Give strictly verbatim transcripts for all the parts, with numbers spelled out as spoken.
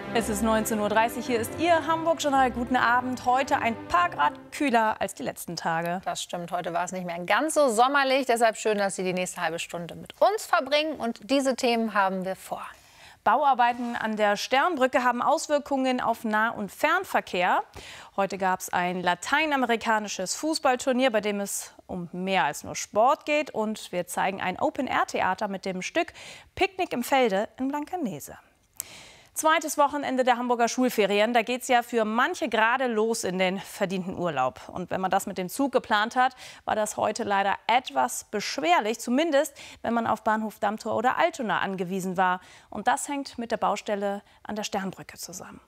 Es ist neunzehn Uhr dreißig, hier ist Ihr Hamburg-Journal. Guten Abend. Heute ein paar Grad kühler als die letzten Tage. Das stimmt, heute war es nicht mehr ganz so sommerlich. Deshalb schön, dass Sie die nächste halbe Stunde mit uns verbringen. Und diese Themen haben wir vor. Bauarbeiten an der Sternbrücke haben Auswirkungen auf Nah- und Fernverkehr. Heute gab es ein lateinamerikanisches Fußballturnier, bei dem es um mehr als nur Sport geht. Und wir zeigen ein Open-Air-Theater mit dem Stück Picknick im Felde in Blankenese. Zweites Wochenende der Hamburger Schulferien. Da geht es ja für manche gerade los in den verdienten Urlaub. Und wenn man das mit dem Zug geplant hat, war das heute leider etwas beschwerlich. Zumindest, wenn man auf Bahnhof Dammtor oder Altona angewiesen war. Und das hängt mit der Baustelle an der Sternbrücke zusammen.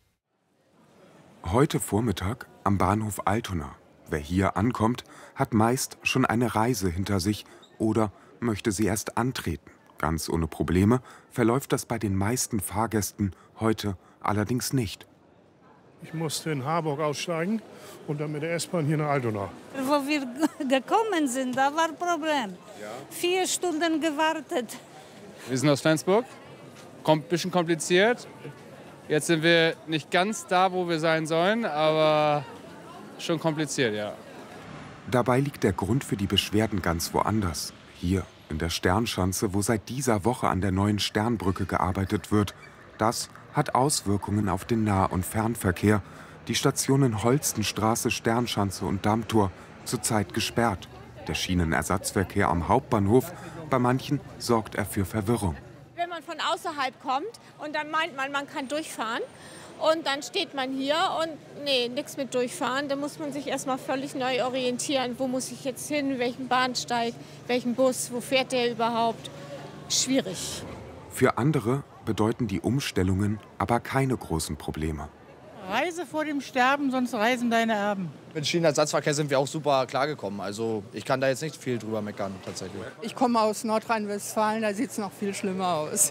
Heute Vormittag am Bahnhof Altona. Wer hier ankommt, hat meist schon eine Reise hinter sich oder möchte sie erst antreten. Ganz ohne Probleme verläuft das bei den meisten Fahrgästen heute allerdings nicht. Ich musste in Harburg aussteigen und dann mit der S-Bahn hier nach Altona. Wo wir gekommen sind, da war ein Problem. Ja. Vier Stunden gewartet. Wir sind aus Flensburg, kommt ein bisschen kompliziert. Jetzt sind wir nicht ganz da, wo wir sein sollen, aber schon kompliziert, ja. Dabei liegt der Grund für die Beschwerden ganz woanders. Hier in der Sternschanze, wo seit dieser Woche an der neuen Sternbrücke gearbeitet wird. Das hat Auswirkungen auf den Nah- und Fernverkehr. Die Stationen Holstenstraße, Sternschanze und Dammtor zurzeit gesperrt. Der Schienenersatzverkehr am Hauptbahnhof, bei manchen sorgt er für Verwirrung. Wenn man von außerhalb kommt und dann meint man, man kann durchfahren und dann steht man hier und nee, nichts mit durchfahren. Da muss man sich erst mal völlig neu orientieren. Wo muss ich jetzt hin, welchen Bahnsteig, welchen Bus, wo fährt der überhaupt? Schwierig. Für andere bedeuten die Umstellungen aber keine großen Probleme. Reise vor dem Sterben, sonst reisen deine Erben. Mit Schienenersatzverkehr sind wir auch super klargekommen. Also ich kann da jetzt nicht viel drüber meckern tatsächlich. Ich komme aus Nordrhein-Westfalen, da sieht es noch viel schlimmer aus.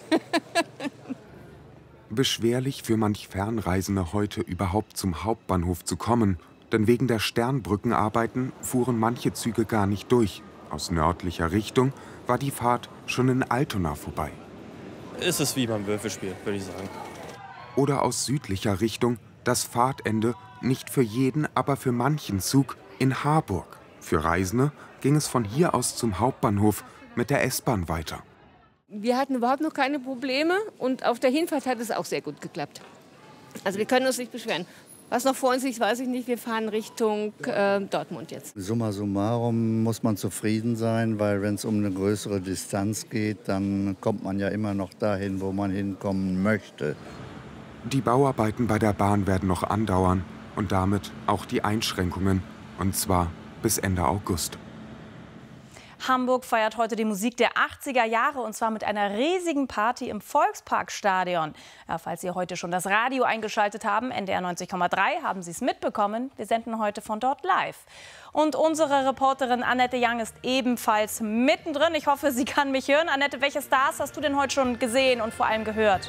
Beschwerlich für manch Fernreisende heute überhaupt zum Hauptbahnhof zu kommen. Denn wegen der Sternbrückenarbeiten fuhren manche Züge gar nicht durch. Aus nördlicher Richtung war die Fahrt schon in Altona vorbei. Ist es wie beim Würfelspiel, würde ich sagen. Oder aus südlicher Richtung das Fahrtende nicht für jeden, aber für manchen Zug in Harburg. Für Reisende ging es von hier aus zum Hauptbahnhof mit der S-Bahn weiter. Wir hatten überhaupt noch keine Probleme und auf der Hinfahrt hat es auch sehr gut geklappt. Also wir können uns nicht beschweren. Was noch vor uns liegt, weiß ich nicht. Wir fahren Richtung äh, Dortmund jetzt. Summa summarum muss man zufrieden sein, weil wenn es um eine größere Distanz geht, dann kommt man ja immer noch dahin, wo man hinkommen möchte. Die Bauarbeiten bei der Bahn werden noch andauern und damit auch die Einschränkungen, und zwar bis Ende August. Hamburg feiert heute die Musik der achtziger Jahre und zwar mit einer riesigen Party im Volksparkstadion. Ja, falls Sie heute schon das Radio eingeschaltet haben, N D R neunzig Komma drei, haben Sie es mitbekommen. Wir senden heute von dort live. Und unsere Reporterin Annette Young ist ebenfalls mittendrin. Ich hoffe, sie kann mich hören. Annette, welche Stars hast du denn heute schon gesehen und vor allem gehört?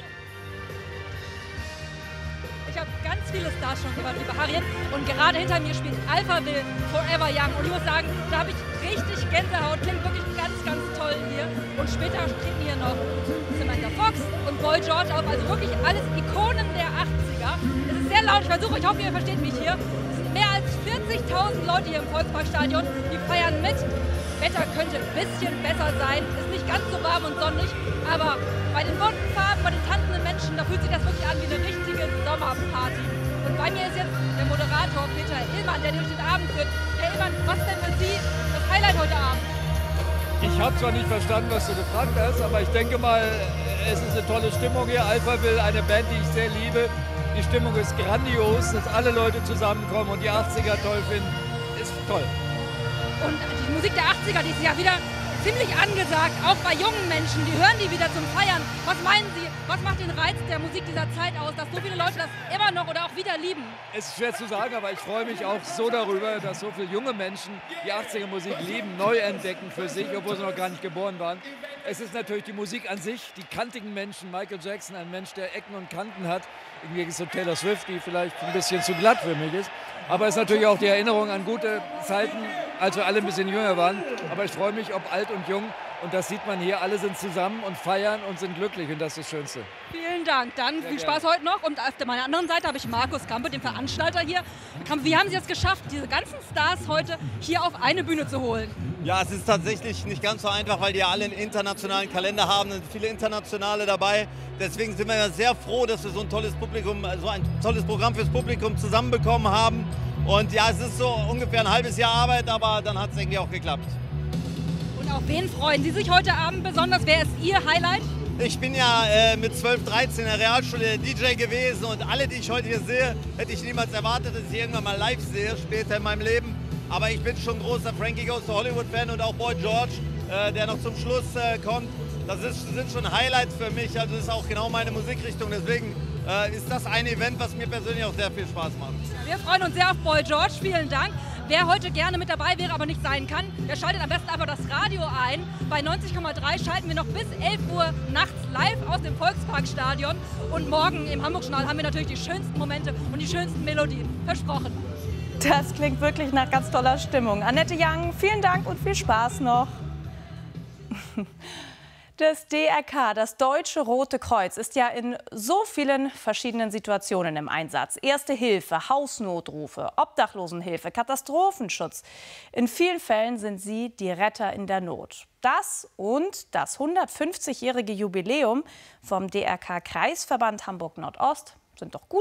Ich habe ganz viele Stars schon gehört, liebe Harriet. Und gerade hinter mir spielt Alphaville Forever Young. Und ich muss sagen, da habe ich richtig Gänsehaut. Klingt wirklich ganz, ganz toll hier. Und später treten hier noch Samantha Fox und Boy George auf. Also wirklich alles Ikonen der achtziger. Es ist sehr laut. Ich versuche, ich hoffe, ihr versteht mich hier. Es sind mehr als vierzigtausend Leute hier im Volksparkstadion. Die feiern mit. Wetter könnte ein bisschen besser sein. Ist nicht ganz so warm und sonnig. Aber bei den bunten Farben, bei den tanzenden Menschen, da fühlt sich das wirklich an wie eine richtige Sommerparty. Und bei mir ist jetzt der Moderator Peter Illmann, der durch den Abend führt. Herr Illmann, was denn für Sie das Highlight heute Abend? Ich habe zwar nicht verstanden, was du gefragt hast, aber ich denke mal, es ist eine tolle Stimmung hier. Alphaville, eine Band, die ich sehr liebe. Die Stimmung ist grandios, dass alle Leute zusammenkommen und die achtziger toll finden. Ist toll. Und die Musik der achtziger, die ist ja wieder ziemlich angesagt, auch bei jungen Menschen. Die hören die wieder zum Feiern. Was meinen Sie, was macht den Reiz der Musik dieser Zeit aus, dass so viele Leute das immer noch oder auch wieder lieben? Es ist schwer zu sagen, aber ich freue mich auch so darüber, dass so viele junge Menschen die achtziger Musik lieben, neu entdecken für sich, obwohl sie noch gar nicht geboren waren. Es ist natürlich die Musik an sich, die kantigen Menschen. Michael Jackson, ein Mensch, der Ecken und Kanten hat. Im Gegensatz zu Taylor Swift, die vielleicht ein bisschen zu glatt für mich ist. Aber es ist natürlich auch die Erinnerung an gute Zeiten, als wir alle ein bisschen jünger waren. Aber ich freue mich, ob alt und jung, Und das sieht man hier, alle sind zusammen und feiern und sind glücklich und das ist das Schönste. Vielen Dank, dann Sehr viel gerne. Spaß heute noch. Und auf meiner anderen Seite habe ich Markus Kampe, den Veranstalter hier. Wie haben Sie es geschafft, diese ganzen Stars heute hier auf eine Bühne zu holen? Ja, es ist tatsächlich nicht ganz so einfach, weil die ja alle einen internationalen Kalender haben, sind viele Internationale dabei. Deswegen sind wir ja sehr froh, dass wir so ein tolles Publikum, so ein tolles Programm fürs Publikum zusammenbekommen haben. Und ja, es ist so ungefähr ein halbes Jahr Arbeit, aber dann hat es irgendwie auch geklappt. Und auf wen freuen Sie sich heute Abend besonders? Wer ist Ihr Highlight? Ich bin ja äh, mit zwölf, dreizehn in der Realschule D J gewesen und alle, die ich heute hier sehe, hätte ich niemals erwartet, dass ich irgendwann mal live sehe, später in meinem Leben. Aber ich bin schon großer Frankie Goes to Hollywood-Fan und auch Boy George, äh, der noch zum Schluss äh, kommt. Das ist, sind schon Highlights für mich, also das ist auch genau meine Musikrichtung. Deswegen äh, ist das ein Event, was mir persönlich auch sehr viel Spaß macht. Wir freuen uns sehr auf Boy George, vielen Dank. Wer heute gerne mit dabei wäre, aber nicht sein kann, der schaltet am besten einfach das Radio ein. Bei neunzig Komma drei schalten wir noch bis elf Uhr nachts live aus dem Volksparkstadion. Und morgen im Hamburg-Journal haben wir natürlich die schönsten Momente und die schönsten Melodien. Versprochen. Das klingt wirklich nach ganz toller Stimmung. Annette Young, vielen Dank und viel Spaß noch. Das D R K, das Deutsche Rote Kreuz, ist ja in so vielen verschiedenen Situationen im Einsatz. Erste Hilfe, Hausnotrufe, Obdachlosenhilfe, Katastrophenschutz. In vielen Fällen sind sie die Retter in der Not. Das und das hundertfünfzigjährige Jubiläum vom D R K-Kreisverband Hamburg-Nordost sind doch gut.